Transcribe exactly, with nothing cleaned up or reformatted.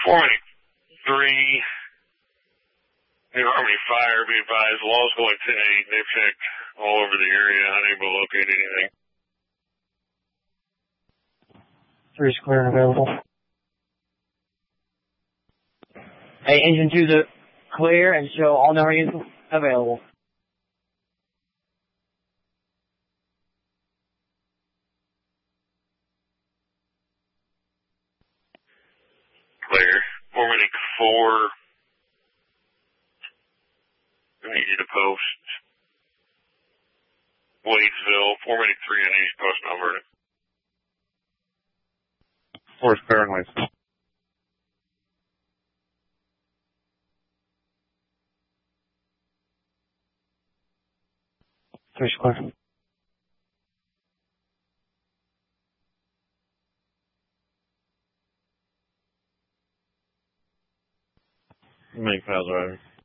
Foreman three, New Harmony Fire, be advised, law's going to eight, they've checked all over the area, unable to locate anything. Three is clear and available. Hey, engine two to clear and show all number units available. Clear. Foreman four, I need you to post Wadesville, Foreman three, I need you to post Mount Vernon. Four is clear and Wadesville. Three is clear. Make files, driver.